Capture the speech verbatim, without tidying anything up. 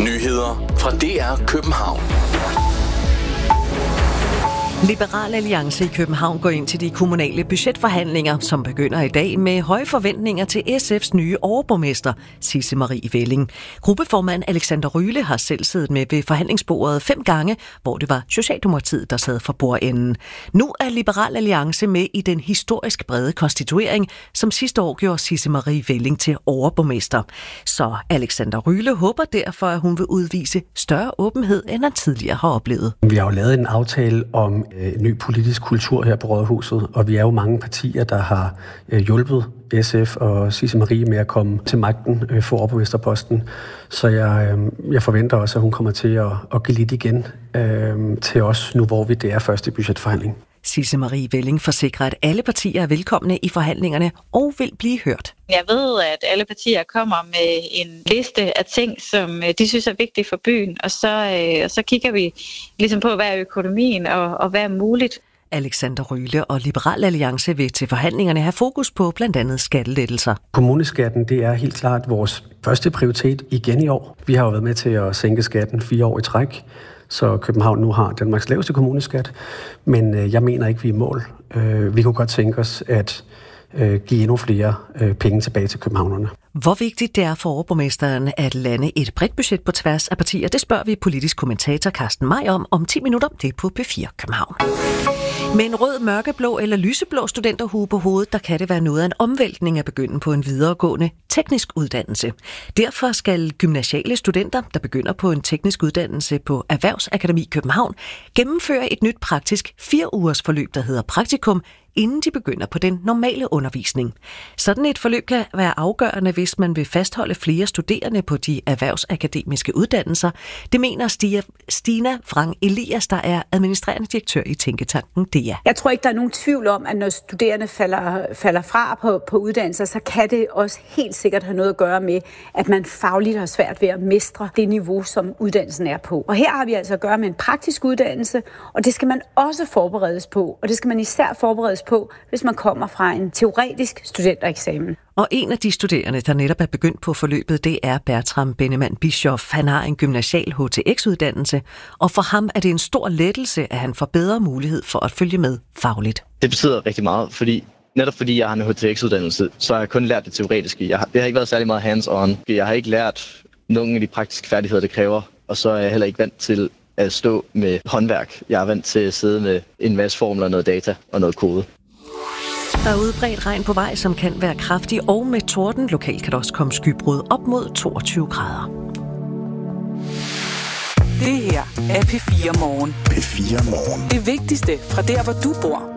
Nyheder fra D R København. Liberal Alliance i København går ind til de kommunale budgetforhandlinger, som begynder i dag med høje forventninger til S F's nye overborgmester, Sisse Marie Velling. Gruppeformand Alexander Ryle har selv siddet med ved forhandlingsbordet fem gange, hvor det var Socialdemokratiet, der sad for bordenden. Nu er Liberal Alliance med i den historisk brede konstituering, som sidste år gjorde Sisse Marie Velling til overborgmester. Så Alexander Ryle håber derfor, at hun vil udvise større åbenhed, end han tidligere har oplevet. Vi har jo lavet en aftale om en ny politisk kultur her på Rådhuset, og vi er jo mange partier, der har hjulpet S F og Sisse Marie med at komme til magten for overborgmesterposten. Så jeg, jeg forventer også, at hun kommer til at, at give lidt igen øh, til os, nu hvor vi det er første budgetforhandling. Sisse Marie Velling forsikrer, at alle partier er velkomne i forhandlingerne og vil blive hørt. Jeg ved, at alle partier kommer med en liste af ting, som de synes er vigtige for byen, og så, og så kigger vi ligesom på, hvad er økonomien og, og hvad er muligt. Alexander Ryle og Liberal Alliance vil til forhandlingerne have fokus på blandt andet skattelettelser. Kommuneskatten, det er helt klart vores første prioritet igen i år. Vi har jo været med til at sænke skatten fire år i træk, så København nu har Danmarks laveste kommuneskat. Men øh, jeg mener ikke, vi er i mål. Øh, vi kunne godt tænke os at øh, give endnu flere øh, penge tilbage til københavnerne. Hvor vigtigt det er for overborgmesteren at lande et bredt budget på tværs af partier, det spørger vi politisk kommentator Carsten May om om ti minutter. Det er på P fire København. Med en rød, mørkeblå eller lyseblå studenterhue på hovedet, der kan det være noget af en omvæltning at begynde på en videregående teknisk uddannelse. Derfor skal gymnasiale studenter, der begynder på en teknisk uddannelse på Erhvervsakademi København, gennemføre et nyt praktisk fire ugers forløb, der hedder praktikum, inden de begynder på den normale undervisning. Sådan et forløb kan være afgørende, hvis man vil fastholde flere studerende på de erhvervsakademiske uddannelser. Det mener Stina Frank Elias, der er administrerende direktør i Tænketanken D E A. Jeg tror ikke, der er nogen tvivl om, at når studerende falder, falder fra på, på uddannelser, så kan det også helt sikkert have noget at gøre med, at man fagligt har svært ved at mestre det niveau, som uddannelsen er på. Og her har vi altså at gøre med en praktisk uddannelse, og det skal man også forberedes på, og det skal man især forberedes på, hvis man kommer fra en teoretisk studentereksamen. Og en af de studerende, der netop er begyndt på forløbet, det er Bertram Bennemann Bischoff. Han har en gymnasial H T X-uddannelse, og for ham er det en stor lettelse, at han får bedre mulighed for at følge med fagligt. Det betyder rigtig meget, fordi netop fordi jeg har en H T X-uddannelse, så har jeg kun lært det teoretiske. Jeg har, det har ikke været særlig meget hands-on. Jeg har ikke lært nogle af de praktiske færdigheder, det kræver, og så er jeg heller ikke vant til at stå med håndværk. Jeg er vant til at sidde med en masse formler, noget data og noget kode. Der er udbredt regn på vej, som kan være kraftig og med torden. Lokalt kan der også komme skybrud op mod toogtyve grader. Det her er P fire Morgen. P fire Morgen. Det vigtigste fra der, hvor du bor.